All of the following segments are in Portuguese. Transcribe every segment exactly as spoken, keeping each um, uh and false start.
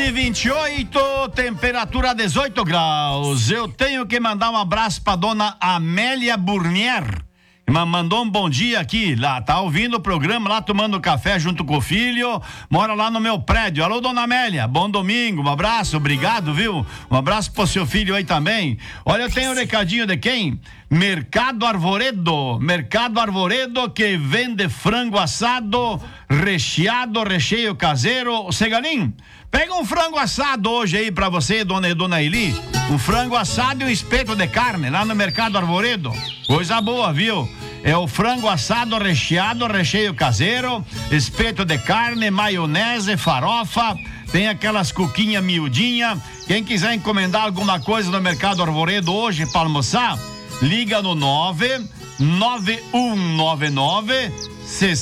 e vinte e oito, temperatura dezoito graus. Eu tenho que mandar um abraço pra dona Amélia Burnier. Mandou um bom dia aqui, lá, tá ouvindo o programa, lá tomando café junto com o filho, mora lá no meu prédio. Alô, dona Amélia, bom domingo, um abraço, obrigado, viu? Um abraço pro seu filho aí também. Olha, eu tenho um recadinho de quem? Mercado Arvoredo, Mercado Arvoredo, que vende frango assado, recheado, recheio caseiro. Segalim, pega um frango assado hoje aí pra você, dona e dona Eli, um frango assado e um espeto de carne lá no Mercado Arvoredo. Coisa boa, viu? É o frango assado recheado, recheio caseiro, espeto de carne, maionese, farofa, tem aquelas cuquinhas miudinha. Quem quiser encomendar alguma coisa no Mercado Arvoredo hoje para almoçar, liga no nove nove um nove nove seis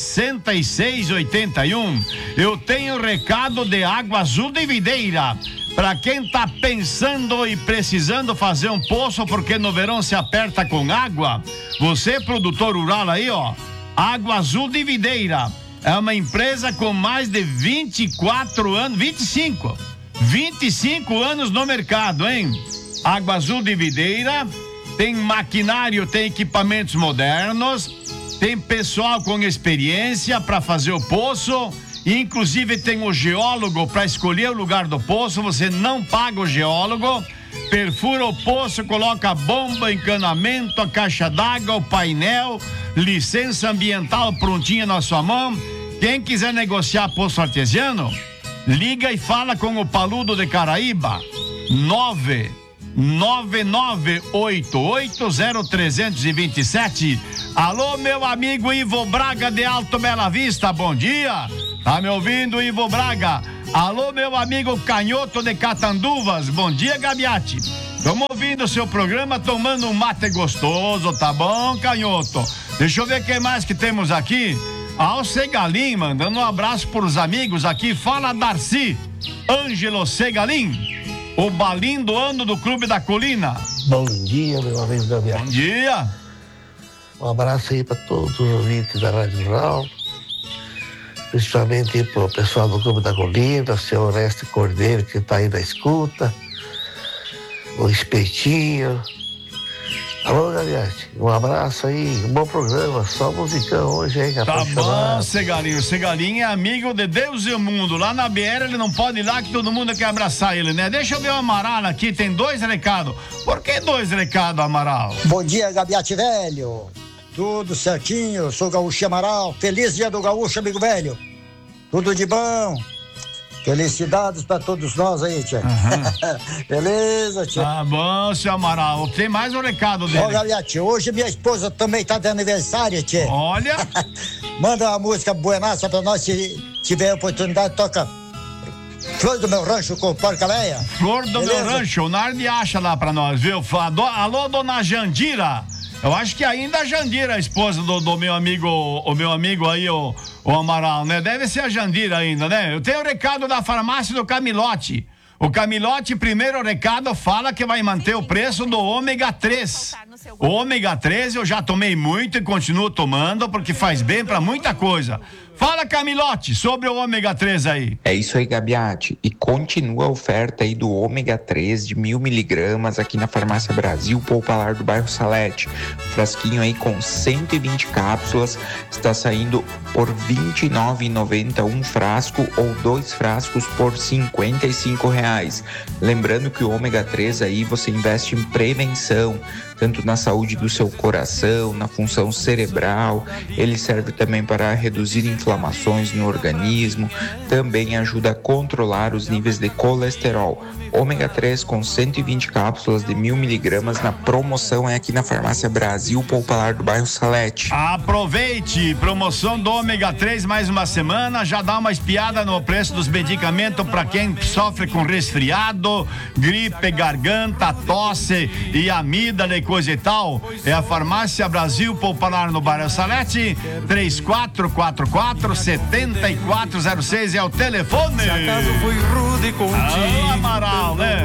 seis oito um. Eu tenho recado de Água Azul de Videira. Para quem tá pensando e precisando fazer um poço porque no verão se aperta com água, você, produtor rural aí, ó, Água Azul de Videira é uma empresa com mais de vinte e quatro anos, vinte e cinco, vinte e cinco anos no mercado, hein? Água Azul de Videira tem maquinário, tem equipamentos modernos, tem pessoal com experiência para fazer o poço. Inclusive tem o geólogo para escolher o lugar do poço. Você não paga o geólogo, perfura o poço, coloca a bomba, encanamento, a caixa d'água, o painel, licença ambiental prontinha na sua mão. Quem quiser negociar poço artesiano, liga e fala com o Paludo de Caraíba. nove nove nove oito oito zero três dois sete. Alô, meu amigo Ivo Braga de Alto Bela Vista, bom dia. Tá me ouvindo, Ivo Braga? Alô, meu amigo Canhoto de Catanduvas, bom dia, Gabiati. Estamos ouvindo o seu programa, tomando um mate gostoso, tá bom, Canhoto? Deixa eu ver quem mais que temos aqui. Ao Segalim, mandando um abraço pros amigos aqui. Fala, Darcy. Ângelo Segalim, o balim do ano do Clube da Colina. Bom dia, meu amigo Gabiati. Bom dia. Um abraço aí para todos os ouvintes da Rádio Rural, principalmente para o pessoal do Clube da Colina, o seu Oreste Cordeiro que está aí na escuta, o Espetinho. Alô, Gabiati, um abraço aí, um bom programa, só musicão hoje, hein? Tá bom, Segalinho. Segalinho é amigo de Deus e o mundo. Lá na B R ele não pode ir lá que todo mundo quer abraçar ele, né? Deixa eu ver o Amaral aqui, tem dois recados. Por que dois recados, Amaral? Bom dia, Gabiati velho. Tudo certinho, sou Gaúcho Amaral. Feliz dia do Gaúcho, amigo velho. Tudo de bom. Felicidades para todos nós aí, tia. Uhum. Beleza, tia? Tá bom, seu Amaral. Tem mais um recado dele. Ó, Gabiati, hoje minha esposa também tá de aniversário, tia. Olha. Manda uma música buenaça pra nós, se tiver oportunidade, toca Flor do Meu Rancho com Porca Leia. Flor do Beleza? Meu Rancho, o Nardi acha lá pra nós, viu? Alô, dona Jandira. Eu acho que ainda a Jandira, a esposa do, do meu amigo, o meu amigo aí, o, o Amaral, né? Deve ser a Jandira ainda, né? Eu tenho o recado da farmácia do Camilote. O Camilote, primeiro recado, fala que vai manter o preço do ômega três. O ômega três eu já tomei muito e continuo tomando porque faz bem pra muita coisa. Fala, Camilote, sobre o ômega três aí. É isso aí, Gabiati. E continua a oferta aí do ômega três de mil miligramas aqui na Farmácia Brasil Popular do bairro Salete. Frasquinho aí com cento e vinte cápsulas está saindo por vinte e nove reais e noventa centavos um frasco ou dois frascos por cinquenta e cinco reais. Lembrando que o ômega três aí você investe em prevenção, tanto na saúde do seu coração, na função cerebral. Ele serve também para reduzir inflamações no organismo, também ajuda a controlar os níveis de colesterol. Ômega três com cento e vinte cápsulas de mil miligramas na promoção é aqui na Farmácia Brasil Popular do bairro Salete. Aproveite, promoção do ômega três mais uma semana, já dá uma espiada no preço dos medicamentos para quem sofre com resfriado, gripe, garganta, tosse e amígdala e coisa e tal. É a Farmácia Brasil Popular no bairro Salete. Três quatro quatro quatro sete quatro zero seis é o telefone. Se acaso foi rude contigo, ah, Amaral, né?